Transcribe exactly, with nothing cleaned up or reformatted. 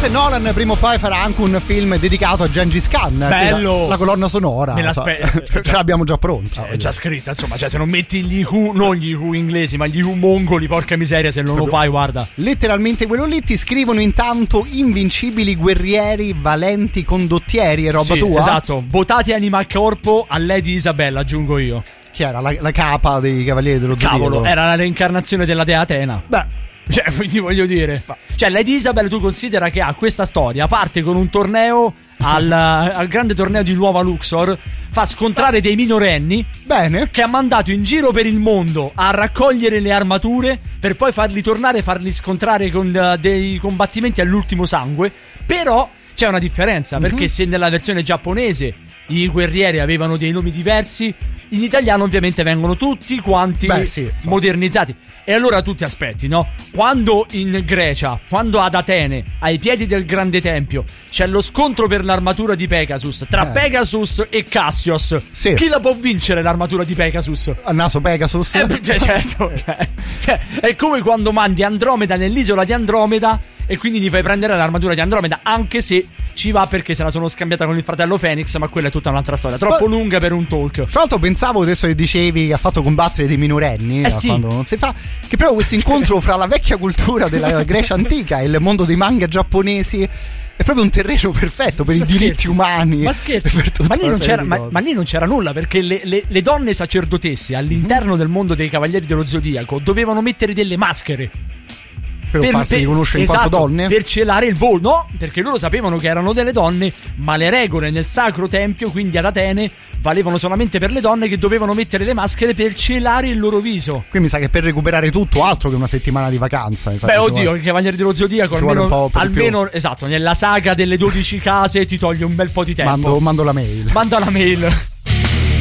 Forse Nolan prima o poi farà anche un film dedicato a Gengis Khan. Bello. La, la colonna sonora. Me la so. spe- Ce l'abbiamo già pronta. È già scritta, insomma, cioè se non metti gli Who, non gli Who inglesi, ma gli Who mongoli, porca miseria, se non lo fai, guarda. Letteralmente quello lì. Ti scrivono intanto invincibili guerrieri, valenti condottieri e roba sì, tua. Esatto, votati Animal Corpo a Lady Isabella, aggiungo io. Chi era? La, la capa dei Cavalieri dello Zodiaco. Cavolo, era la reincarnazione della dea Atena. Beh, cioè, ti voglio dire, cioè Lady Isabel, tu considera che ha questa storia, parte con un torneo al, al grande torneo di Nuova Luxor, fa scontrare dei minorenni. Bene. Che ha mandato in giro per il mondo a raccogliere le armature per poi farli tornare e farli scontrare con uh, dei combattimenti all'ultimo sangue. Però c'è una differenza, mm-hmm. perché se nella versione giapponese i guerrieri avevano dei nomi diversi, in italiano ovviamente vengono tutti quanti Beh, sì, modernizzati. E allora tu ti aspetti, no? Quando in Grecia, quando ad Atene, ai piedi del grande tempio, c'è lo scontro per l'armatura di Pegasus tra eh. Pegasus e Cassius, sì. chi la può vincere l'armatura di Pegasus? A naso Pegasus? Eh, cioè, certo, cioè, cioè, è come quando mandi Andromeda nell'isola di Andromeda e quindi gli fai prendere l'armatura di Andromeda, anche se ci va perché se la sono scambiata con il fratello Phoenix, ma quella è tutta un'altra storia, troppo Ma, lunga per un talk. Tra l'altro pensavo, adesso che dicevi che ha fatto combattere dei minorenni, eh sì. quando non si fa, che proprio questo incontro fra la vecchia cultura della Grecia antica e il mondo dei manga giapponesi è proprio un terreno perfetto per ma i scherzi. diritti umani. Ma scherzi, ma lì, non c'era, ma, ma lì non c'era nulla, perché le, le, le donne sacerdotesse all'interno mm-hmm. del mondo dei Cavalieri dello Zodiaco dovevano mettere delle maschere per, per farsi riconoscere in esatto, quanto donne, per celare il volo. No, perché loro sapevano che erano delle donne, ma le regole nel sacro tempio, quindi ad Atene, valevano solamente per le donne, che dovevano mettere le maschere per celare il loro viso. Quindi mi sa che per recuperare tutto, altro che una settimana di vacanza. Beh, oddio, i Cavalieri dello Zodiaco almeno, almeno esatto, nella saga delle dodici case ti toglie un bel po' di tempo. Mando, mando la mail. Manda la mail.